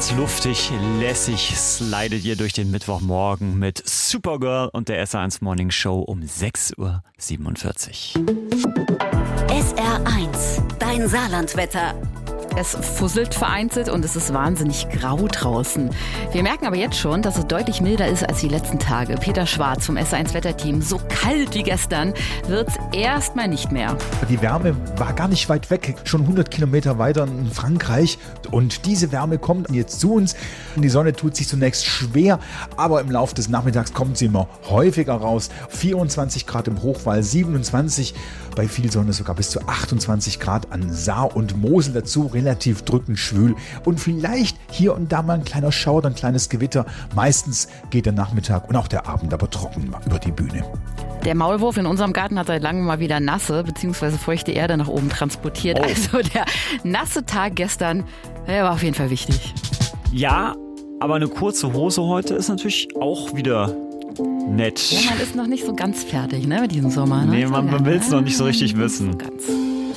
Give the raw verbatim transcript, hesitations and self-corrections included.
ganz luftig, lässig slidet ihr durch den Mittwochmorgen mit Supergirl und der S R eins Morning Show um sechs Uhr siebenundvierzig. S R eins, dein Saarlandwetter. Es fusselt vereinzelt und es ist wahnsinnig grau draußen. Wir merken aber jetzt schon, dass es deutlich milder ist als die letzten Tage. Peter Schwarz vom S R eins Wetterteam. So kalt wie gestern wird's erstmal nicht mehr. Die Wärme war gar nicht weit weg, schon hundert Kilometer weiter in Frankreich. Und diese Wärme kommt jetzt zu uns. Die Sonne tut sich zunächst schwer, aber im Laufe des Nachmittags kommt sie immer häufiger raus. vierundzwanzig Grad im Hochwall, siebenundzwanzig bei viel Sonne, sogar bis zu achtundzwanzig Grad an Saar und Mosel. Dazu relativ drückend schwül und vielleicht hier und da mal ein kleiner Schauer, ein kleines Gewitter. Meistens geht der Nachmittag und auch der Abend aber trocken über die Bühne. Der Maulwurf in unserem Garten hat seit langem mal wieder nasse bzw. feuchte Erde nach oben transportiert. Oh. Also der nasse Tag gestern, der war auf jeden Fall wichtig. Ja, aber eine kurze Hose heute ist natürlich auch wieder nett. Ja, man ist noch nicht so ganz fertig, ne, mit diesem Sommer. Ne? Nee, man, man will es noch nicht so richtig wissen. So ganz.